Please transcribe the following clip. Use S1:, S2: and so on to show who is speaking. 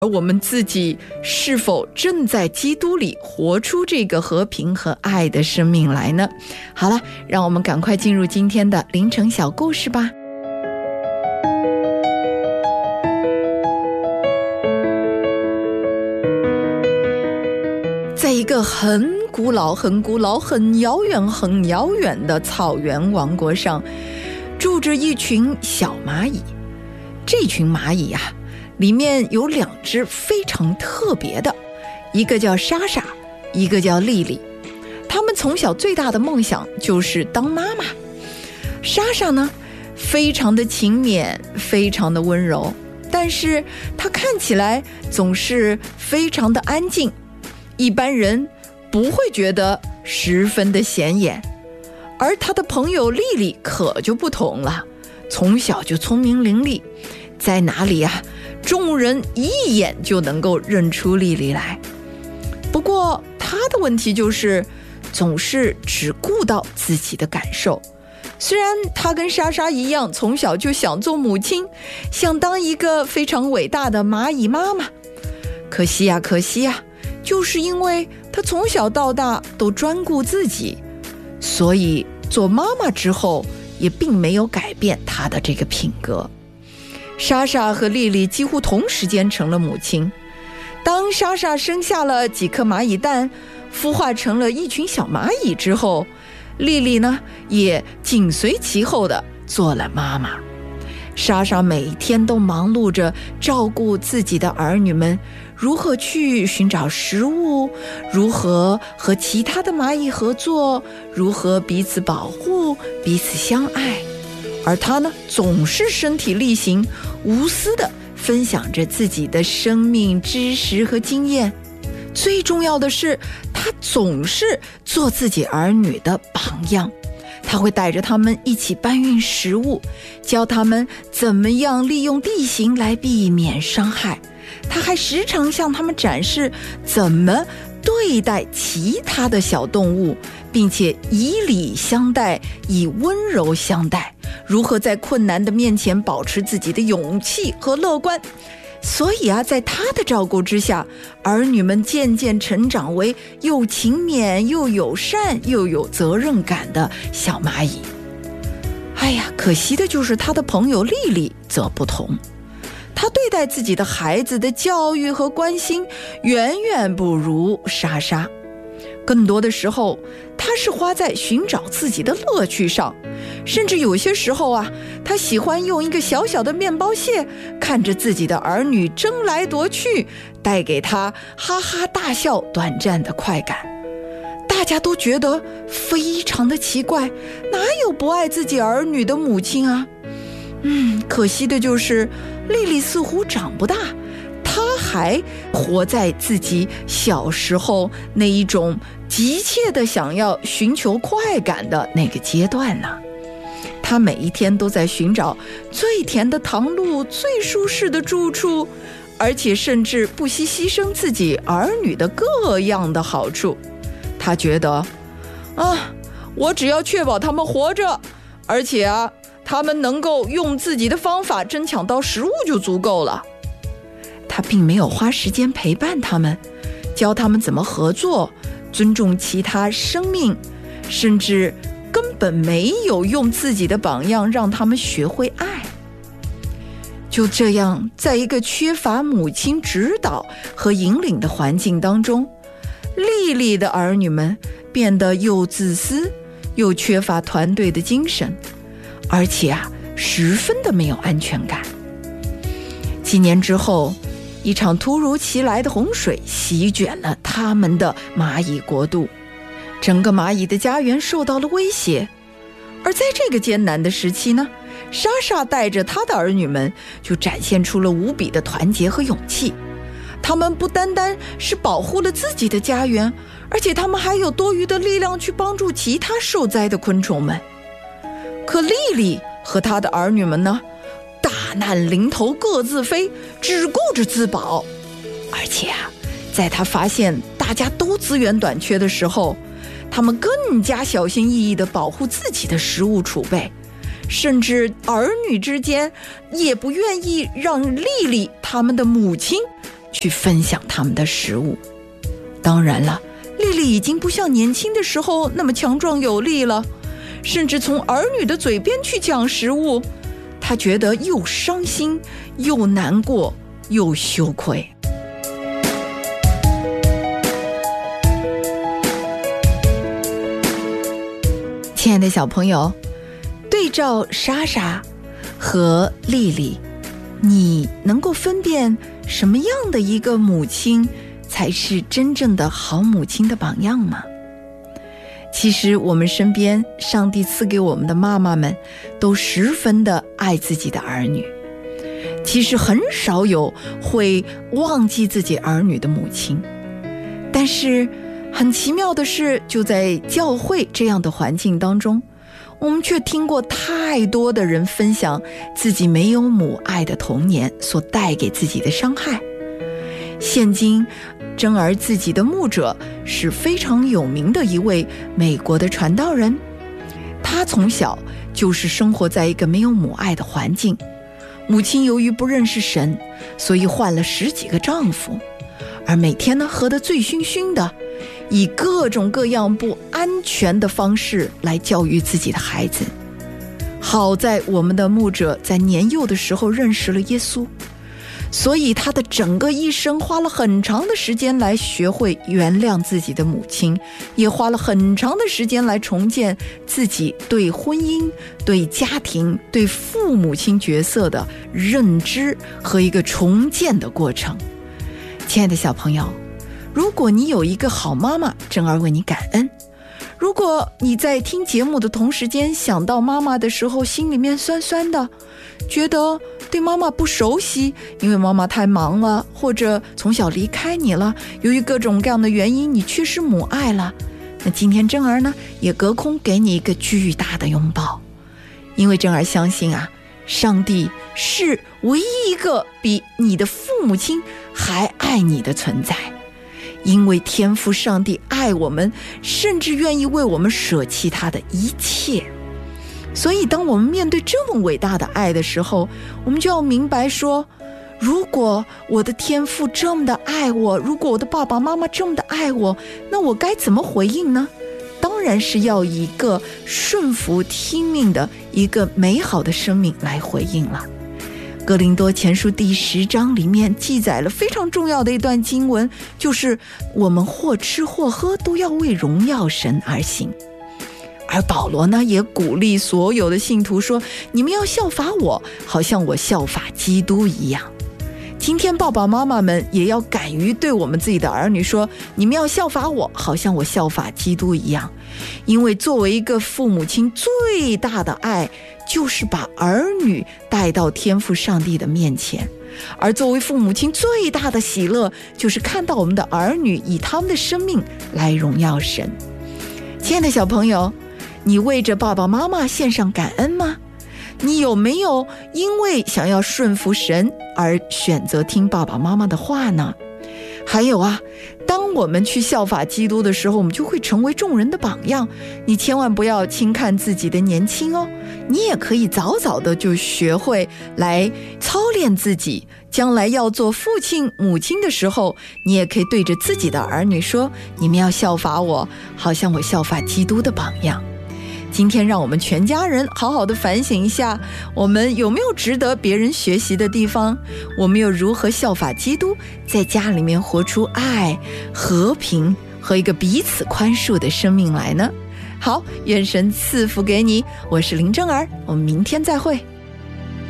S1: 而我们自己是否正在基督里活出这个和平和爱的生命来呢？好了，让我们赶快进入今天的凌晨小故事吧。在一个很古老、很古老、很遥远、很遥远的草原王国上，住着一群小蚂蚁。这群蚂蚁啊，里面有2只非常特别的，一个叫莎莎，一个叫莉莉。他们从小最大的梦想就是当妈妈。莎莎呢，非常的勤勉，非常的温柔，但是她看起来总是非常的安静，一般人不会觉得十分的显眼。而她的朋友莉莉可就不同了，从小就聪明伶俐，在哪里啊，众人一眼就能够认出莉莉来。不过她的问题就是总是只顾到自己的感受。虽然她跟莎莎一样，从小就想做母亲，想当一个非常伟大的蚂蚁妈妈，可惜呀，就是因为她从小到大都专顾自己，所以做妈妈之后也并没有改变她的这个品格。莎莎和莉莉几乎同时间成了母亲。当莎莎生下了几颗蚂蚁蛋，孵化成了一群小蚂蚁之后，莉莉呢也紧随其后的做了妈妈。莎莎每天都忙碌着照顾自己的儿女们，如何去寻找食物，如何和其他的蚂蚁合作，如何彼此保护，彼此相爱。而她呢，总是身体力行，无私地分享着自己的生命知识和经验。最重要的是，她总是做自己儿女的榜样。她会带着他们一起搬运食物，教他们怎么样利用地形来避免伤害。她还时常向他们展示怎么对待其他的小动物，并且以礼相待，以温柔相待，如何在困难的面前保持自己的勇气和乐观。所以啊，在他的照顾之下，儿女们渐渐成长为又勤勉又友善又有责任感的小蚂蚁。哎呀，可惜的就是他的朋友莉莉则不同，他对待自己的孩子的教育和关心远远不如莎莎。更多的时候，他是花在寻找自己的乐趣上，甚至有些时候啊，他喜欢用一个小小的面包屑看着自己的儿女争来夺去，带给他哈哈大笑短暂的快感。大家都觉得非常的奇怪，哪有不爱自己儿女的母亲啊？可惜的就是莉莉似乎长不大，她还活在自己小时候那一种急切的想要寻求快感的那个阶段呢。她每一天都在寻找最甜的糖露，最舒适的住处，而且甚至不惜牺牲自己儿女的各样的好处。她觉得我只要确保他们活着，而且他们能够用自己的方法争抢到食物就足够了。他并没有花时间陪伴他们，教他们怎么合作，尊重其他生命，甚至根本没有用自己的榜样让他们学会爱。就这样，在一个缺乏母亲指导和引领的环境当中，莉莉的儿女们变得又自私又缺乏团队的精神，而且十分的没有安全感。几年之后，一场突如其来的洪水席卷了他们的蚂蚁国度，整个蚂蚁的家园受到了威胁。而在这个艰难的时期呢，莎莎带着她的儿女们就展现出了无比的团结和勇气。他们不单单是保护了自己的家园，而且他们还有多余的力量去帮助其他受灾的昆虫们。可莉莉和她的儿女们呢，大难临头各自飞，只顾着自保。而且在她发现大家都资源短缺的时候，他们更加小心翼翼地保护自己的食物储备，甚至儿女之间也不愿意让莉莉他们的母亲去分享他们的食物。当然了，丽丽已经不像年轻的时候那么强壮有力了，甚至从儿女的嘴边去抢食物，她觉得又伤心又难过又羞愧。亲爱的小朋友，对照莎莎和丽丽，你能够分辨什么样的一个母亲才是真正的好母亲的榜样吗？其实我们身边上帝赐给我们的妈妈们都十分的爱自己的儿女，其实很少有会忘记自己儿女的母亲。但是很奇妙的是，就在教会这样的环境当中，我们却听过太多的人分享自己没有母爱的童年所带给自己的伤害。现今珍儿自己的牧者是非常有名的一位美国的传道人，他从小就是生活在一个没有母爱的环境，母亲由于不认识神，所以换了10几个丈夫，而每天呢喝得醉醺醺的，以各种各样不安全的方式来教育自己的孩子。好在我们的牧者在年幼的时候认识了耶稣，所以他的整个一生花了很长的时间来学会原谅自己的母亲，也花了很长的时间来重建自己对婚姻、对家庭、对父母亲角色的认知和一个重建的过程。亲爱的小朋友，如果你有一个好妈妈，珍儿为你感恩。如果你在听节目的同时间想到妈妈的时候，心里面酸酸的，觉得对妈妈不熟悉，因为妈妈太忙了，或者从小离开你了，由于各种各样的原因你缺失母爱了，那今天珍儿呢也隔空给你一个巨大的拥抱。因为珍儿相信啊，上帝是唯一一个比你的父母亲还爱你的存在。因为天父上帝爱我们，甚至愿意为我们舍弃他的一切。所以当我们面对这么伟大的爱的时候，我们就要明白说，如果我的天父这么的爱我，如果我的爸爸妈妈这么的爱我，那我该怎么回应呢？当然是要以一个顺服听命的一个美好的生命来回应了。哥林多前书第10章里面记载了非常重要的一段经文，就是我们或吃或喝都要为荣耀神而行。而保罗呢也鼓励所有的信徒说，你们要效法我，好像我效法基督一样。今天爸爸妈妈们也要敢于对我们自己的儿女说，你们要效法我，好像我效法基督一样。因为作为一个父母亲，最大的爱就是把儿女带到天父上帝的面前，而作为父母亲最大的喜乐，就是看到我们的儿女以他们的生命来荣耀神。亲爱的小朋友，你为着爸爸妈妈献上感恩吗？你有没有因为想要顺服神而选择听爸爸妈妈的话呢？还有啊，当我们去效法基督的时候，我们就会成为众人的榜样。你千万不要轻看自己的年轻哦，你也可以早早的就学会来操练自己，将来要做父亲母亲的时候，你也可以对着自己的儿女说，你们要效法我，好像我效法基督的榜样。今天让我们全家人好好的反省一下，我们有没有值得别人学习的地方？我们又如何效法基督，在家里面活出爱、和平和一个彼此宽恕的生命来呢？好，愿神赐福给你，我是林正儿，我们明天再会。